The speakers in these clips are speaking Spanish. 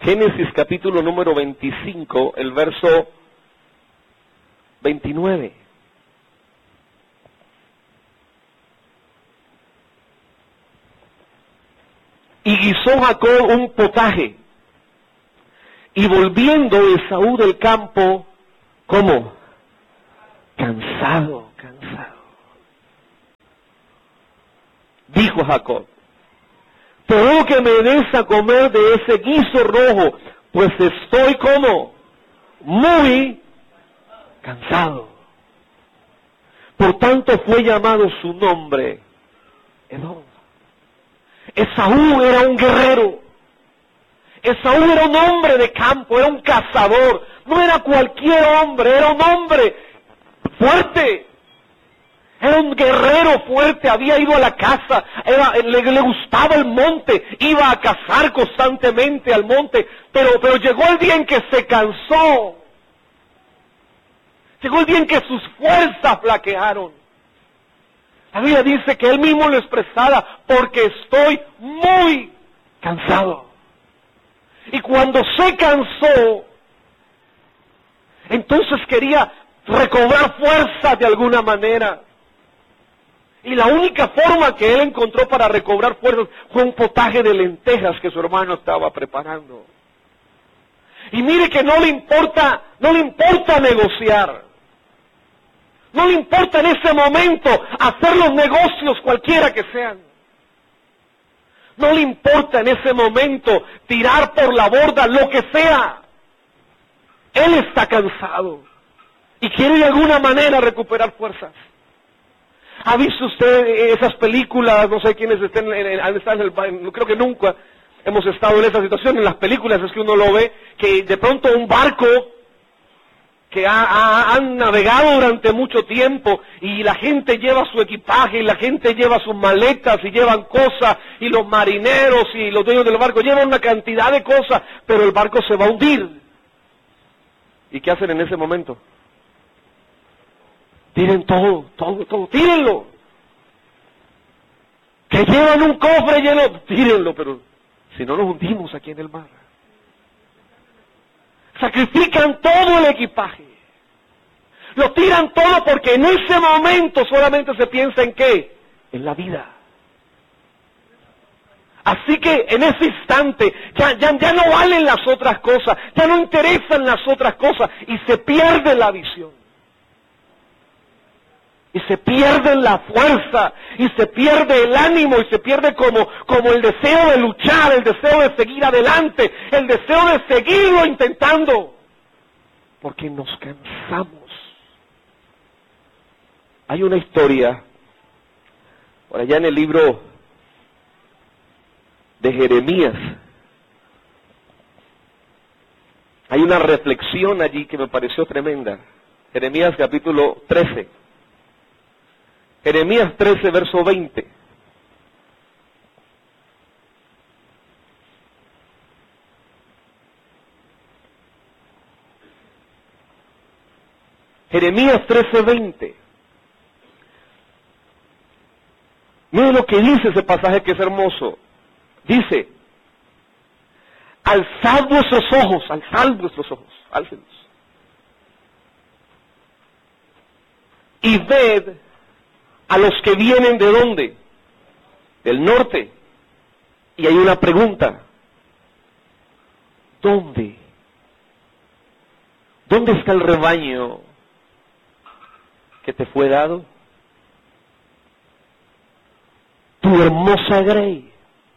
Génesis capítulo número 25, el verso 29. Y guisó Jacob un potaje, y volviendo Esaú del campo, ¿cómo? Cansado. Dijo Jacob: te ruego que me des a comer de ese guiso rojo, pues estoy como muy cansado. Por tanto fue llamado su nombre Edom. Esaú era un guerrero. Esaú era un hombre de campo, era un cazador. No era cualquier hombre, era un hombre fuerte. Era un guerrero fuerte, había ido a la caza, le gustaba el monte, iba a cazar constantemente al monte, pero llegó el día en que se cansó. Llegó el día en que sus fuerzas flaquearon. La Biblia dice que él mismo lo expresaba: porque estoy muy cansado. Y cuando se cansó, entonces quería recobrar fuerza de alguna manera. Y la única forma que él encontró para recobrar fuerzas fue un potaje de lentejas que su hermano estaba preparando. Y mire que no le importa negociar. No le importa en ese momento hacer los negocios cualquiera que sean. No le importa en ese momento tirar por la borda lo que sea. Él está cansado y quiere de alguna manera recuperar fuerzas. ¿Ha visto usted esas películas? No sé quiénes están creo que nunca hemos estado en esa situación. En las películas es que uno lo ve, que de pronto un barco que han navegado durante mucho tiempo y la gente lleva su equipaje y la gente lleva sus maletas y llevan cosas, y los marineros y los dueños del barco llevan una cantidad de cosas, pero el barco se va a hundir. ¿Y qué hacen en ese momento? Tiren todo, tírenlo. Que llevan un cofre lleno, tírenlo, pero si no nos hundimos aquí en el mar. Sacrifican todo el equipaje. Lo tiran todo porque en ese momento solamente se piensa en ¿qué? En la vida. Así que en ese instante ya no valen las otras cosas, ya no interesan las otras cosas y se pierde la visión. Y se pierde la fuerza, y se pierde el ánimo, y se pierde como el deseo de luchar, el deseo de seguir adelante, el deseo de seguirlo intentando. Porque nos cansamos. Hay una historia, por allá en el libro de Jeremías, hay una reflexión allí que me pareció tremenda. Jeremías capítulo 13. Jeremías 13, verso 20. Jeremías 13, 20. Miren lo que dice ese pasaje que es hermoso. Dice: alzad vuestros ojos, álcenlos. Y ved a los que vienen ¿de dónde? Del norte. Y hay una pregunta: ¿dónde? ¿Dónde está el rebaño que te fue dado? Tu hermosa grey.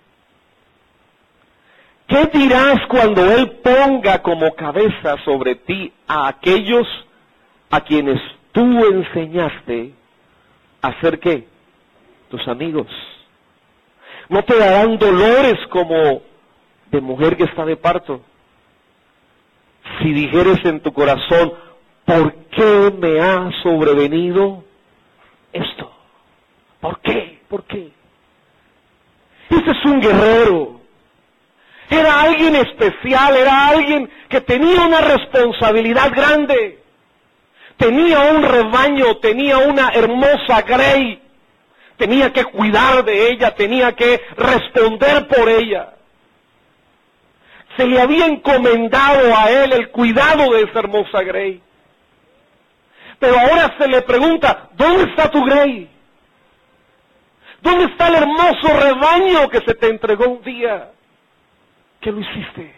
¿Qué dirás cuando Él ponga como cabeza sobre ti a aquellos a quienes tú enseñaste a ser qué? Tus amigos. ¿No te darán dolores como de mujer que está de parto? Si dijeres en tu corazón: ¿por qué me ha sobrevenido esto? ¿Por qué? ¿Por qué? Ese es un guerrero. Era alguien especial, era alguien que tenía una responsabilidad grande. Tenía un rebaño, tenía una hermosa grey. Tenía que cuidar de ella, tenía que responder por ella. Se le había encomendado a él el cuidado de esa hermosa grey. Pero ahora se le pregunta, ¿dónde está tu grey? ¿Dónde está el hermoso rebaño que se te entregó un día? ¿Qué lo hiciste?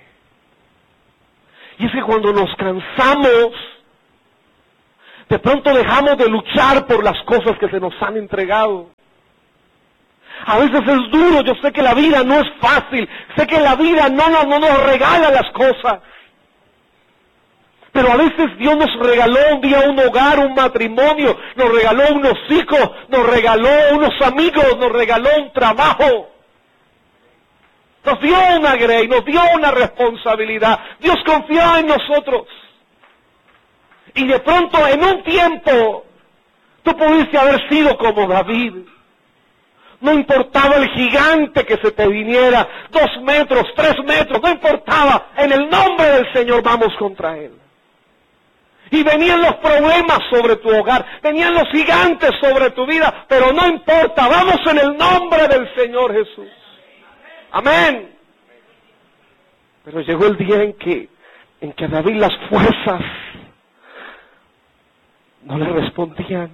Y es que cuando nos cansamos, de pronto dejamos de luchar por las cosas que se nos han entregado. A veces es duro, yo sé que la vida no es fácil, sé que la vida no nos regala las cosas. Pero a veces Dios nos regaló un día un hogar, un matrimonio, nos regaló unos hijos, nos regaló unos amigos, nos regaló un trabajo. Nos dio una grey, nos dio una responsabilidad. Dios confió en nosotros. Y de pronto, en un tiempo, tú pudiste haber sido como David. No importaba el gigante que se te viniera, 2 metros, 3 metros, no importaba. En el nombre del Señor vamos contra él. Y venían los problemas sobre tu hogar, venían los gigantes sobre tu vida, pero no importa, vamos en el nombre del Señor Jesús. Amén. Pero llegó el día en que a David las fuerzas no le respondían.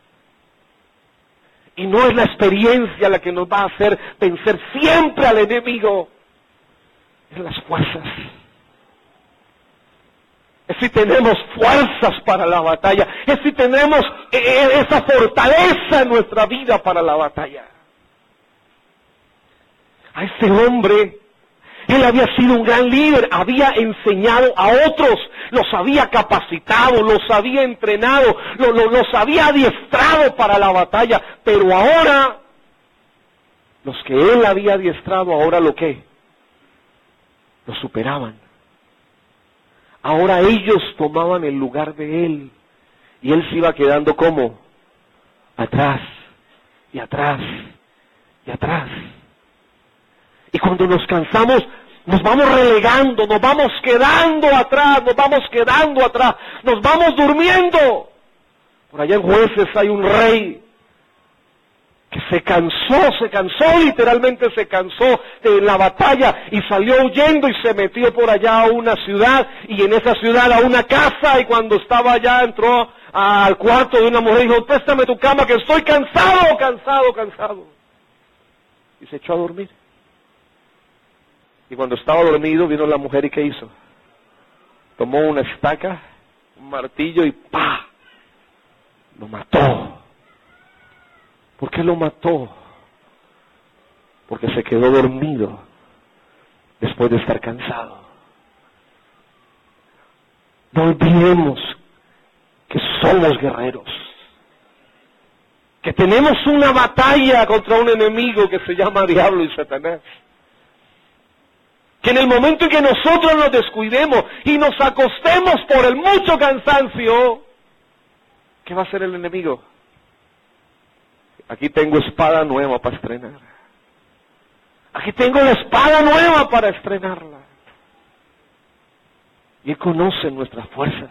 Y no es la experiencia la que nos va a hacer vencer siempre al enemigo, es las fuerzas. Es si tenemos fuerzas para la batalla, es si tenemos esa fortaleza en nuestra vida para la batalla. A ese hombre, él había sido un gran líder, había enseñado a otros, los había capacitado, los había entrenado, los había adiestrado para la batalla, pero ahora, los que él había adiestrado, ahora lo superaban. Ahora ellos tomaban el lugar de él, y él se iba quedando como atrás, y atrás, y atrás. Y cuando nos cansamos, nos vamos relegando, nos vamos quedando atrás, nos vamos durmiendo. Por allá en Jueces hay un rey que se cansó, literalmente se cansó de la batalla y salió huyendo y se metió por allá a una ciudad, y en esa ciudad a una casa, y cuando estaba allá entró al cuarto de una mujer y dijo, préstame tu cama que estoy cansado. Y se echó a dormir. Y cuando estaba dormido vino la mujer y ¿qué hizo? Tomó una estaca, un martillo y ¡pah! Lo mató. ¿Por qué lo mató? Porque se quedó dormido después de estar cansado. No olvidemos que somos guerreros, que tenemos una batalla contra un enemigo que se llama Diablo y Satanás. Que en el momento en que nosotros nos descuidemos y nos acostemos por el mucho cansancio, ¿qué va a hacer el enemigo? Aquí tengo espada nueva para estrenar. Aquí tengo la espada nueva para estrenarla. Y Él conoce nuestras fuerzas.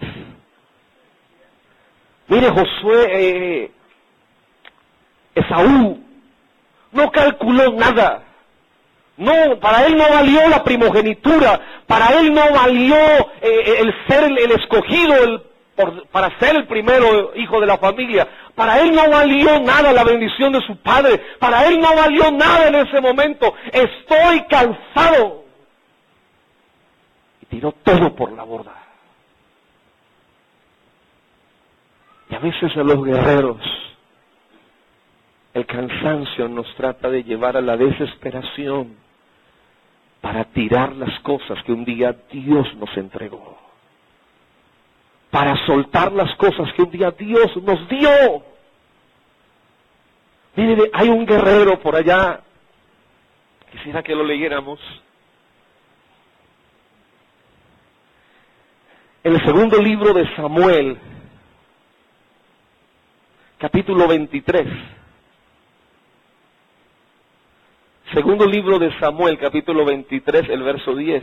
Mire, Josué, Esaú no calculó nada. No, para él no valió la primogenitura, para él no valió el ser el escogido, para ser el primero hijo de la familia. Para él no valió nada la bendición de su padre, para él no valió nada en ese momento. Estoy cansado. Y tiró todo por la borda. Y a veces a los guerreros el cansancio nos trata de llevar a la desesperación para tirar las cosas que un día Dios nos entregó, para soltar las cosas que un día Dios nos dio. Mire, hay un guerrero por allá, quisiera que lo leyéramos, en el segundo libro de Samuel, capítulo 23. Segundo libro de Samuel, capítulo 23, el verso 10.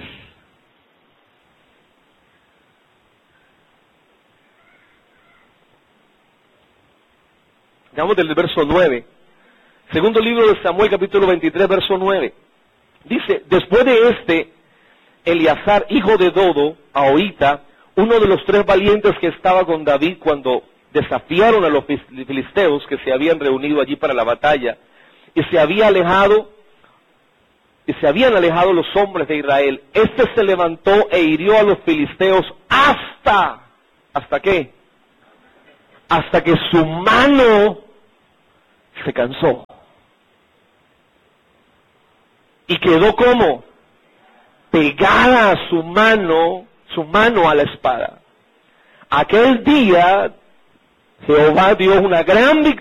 Digamos del verso 9. Segundo libro de Samuel, capítulo 23, verso 9. Dice, después de Eleazar, hijo de Dodo, Ahohita, uno de los 3 valientes que estaba con David cuando desafiaron a los filisteos que se habían reunido allí para la batalla, y se habían alejado los hombres de Israel. Este se levantó e hirió a los filisteos ¿hasta qué? Hasta que su mano se cansó. Y quedó como pegada a su mano a la espada. Aquel día Jehová dio una gran victoria